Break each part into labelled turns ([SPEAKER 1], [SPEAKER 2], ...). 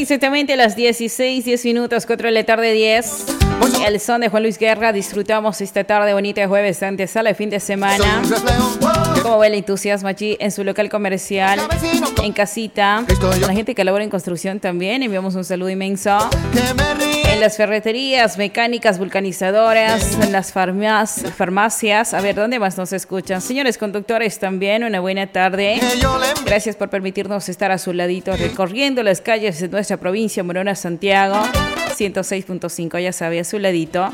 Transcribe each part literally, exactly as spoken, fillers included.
[SPEAKER 1] exactamente las dieciséis, diez minutos, cuatro de la tarde, diez. El son de Juan Luis Guerra. Disfrutamos esta tarde bonita de jueves, antesala de fin de semana. Como ve el entusiasmo allí en su local comercial, en casita. La gente que labora en construcción también. Enviamos un saludo inmenso. En las ferreterías, mecánicas, vulcanizadoras, en las farmac- farmacias. A ver, ¿dónde más nos escuchan? Señores conductores también, una buena tarde. Gracias por permitirnos estar a su ladito, recorriendo las calles de nuestra provincia, Morona, Santiago. ciento seis punto cinco, ya sabe, a su ladito.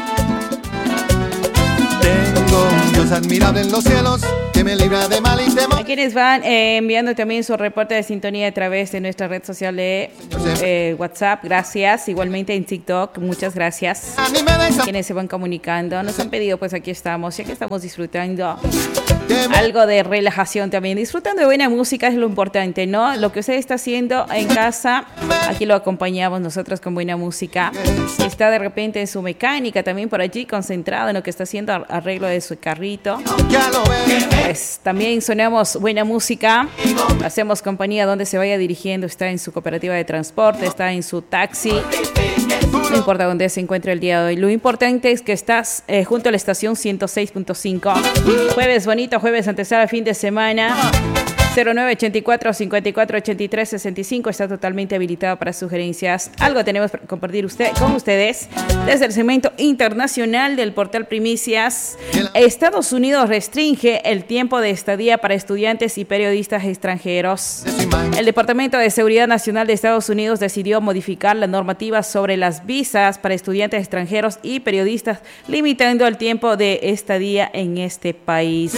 [SPEAKER 2] Tengo un Dios admirable en los cielos que me libra de mal y temor.
[SPEAKER 1] A quienes van eh, enviando también su reporte de sintonía a través de nuestra red social de eh, WhatsApp, gracias. Igualmente en TikTok, muchas gracias. A quienes se van comunicando, nos han pedido, pues aquí estamos, ya que estamos disfrutando algo de relajación también. Disfrutando de buena música es lo importante, ¿no? Lo que usted está haciendo en casa, aquí lo acompañamos nosotros con buena música. Si está de repente en su mecánica, también por allí concentrado en lo que está haciendo, arreglo de su carrito, pues también sonamos buena música. Hacemos compañía donde se vaya dirigiendo. Está en su cooperativa de transporte, está en su taxi. No importa dónde se encuentre el día de hoy. Lo importante es que estás eh, junto a la estación ciento seis punto cinco. Jueves bonito, jueves antesala, fin de semana. cero nueve ochenta y cuatro, cincuenta y cuatro, ochenta y tres, sesenta y cinco está totalmente habilitado para sugerencias. Algo tenemos para compartir usted, con ustedes desde el segmento internacional del portal Primicias. Estados Unidos restringe el tiempo de estadía para estudiantes y periodistas extranjeros. El Departamento de Seguridad Nacional de Estados Unidos decidió modificar la normativa sobre las visas para estudiantes extranjeros y periodistas, limitando el tiempo de estadía en este país.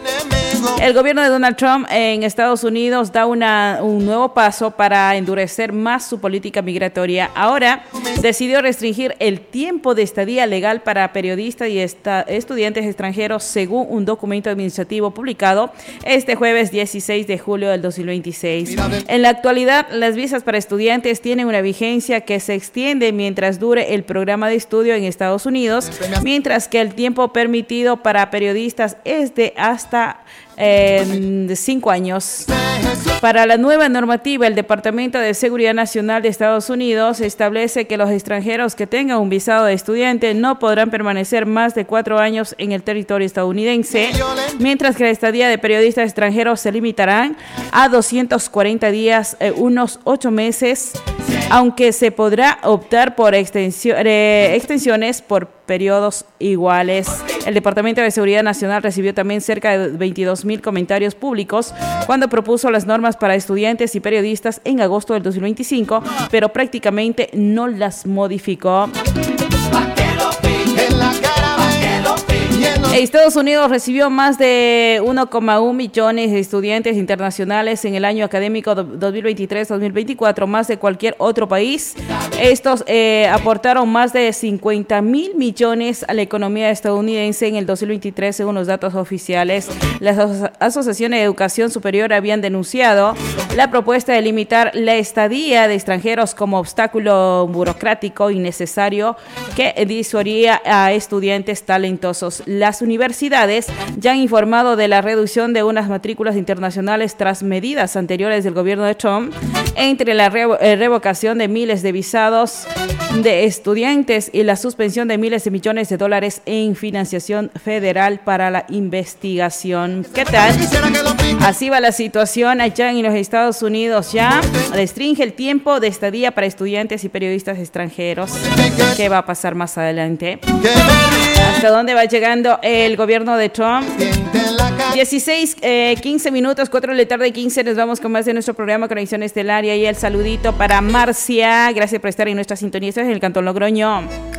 [SPEAKER 1] El gobierno de Donald Trump en Estados Unidos da una, un nuevo paso para endurecer más su política migratoria. Ahora decidió restringir el tiempo de estadía legal para periodistas y esta, estudiantes extranjeros, según un documento administrativo publicado este jueves dieciséis de julio del dos mil veintiséis. En la actualidad, las visas para estudiantes tienen una vigencia que se extiende mientras dure el programa de estudio en Estados Unidos, mientras que el tiempo permitido para periodistas es de hasta Eh, de cinco años. Para la nueva normativa, el Departamento de Seguridad Nacional de Estados Unidos establece que los extranjeros que tengan un visado de estudiante no podrán permanecer más de cuatro años en el territorio estadounidense, mientras que la estadía de periodistas extranjeros se limitarán a doscientos cuarenta días, eh, unos ocho meses, aunque se podrá optar por extensio- eh, extensiones por periodos iguales. El Departamento de Seguridad Nacional recibió también cerca de veintidós mil comentarios públicos cuando propuso las normas para estudiantes y periodistas en agosto del dos mil veinticinco, pero prácticamente no las modificó. Estados Unidos recibió más de uno coma uno millones de estudiantes internacionales en el año académico dos mil veintitrés dos mil veinticuatro, más de cualquier otro país. Estos eh, aportaron más de cincuenta mil millones a la economía estadounidense en el dos mil veintitrés, según los datos oficiales. Las aso- asociaciones de educación superior habían denunciado la propuesta de limitar la estadía de extranjeros como obstáculo burocrático innecesario que disuadiría a estudiantes talentosos. Las universidades ya han informado de la reducción de unas matrículas internacionales tras medidas anteriores del gobierno de Trump, entre la revo- eh, revocación de miles de visados de estudiantes y la suspensión de miles de millones de dólares en financiación federal para la investigación. ¿Qué tal? Así va la situación allá en los Estados Unidos. Ya restringe el tiempo de estadía para estudiantes y periodistas extranjeros. ¿Qué va a pasar más adelante? ¿Hasta dónde va llegando el gobierno de Trump? dieciséis, eh, quince minutos, cuatro de la tarde, quince. Nos vamos con más de nuestro programa Conexión Estelar. Y ahí el saludito para Marcia. Gracias por estar en nuestra sintonía. Esto es el Cantón Logroño.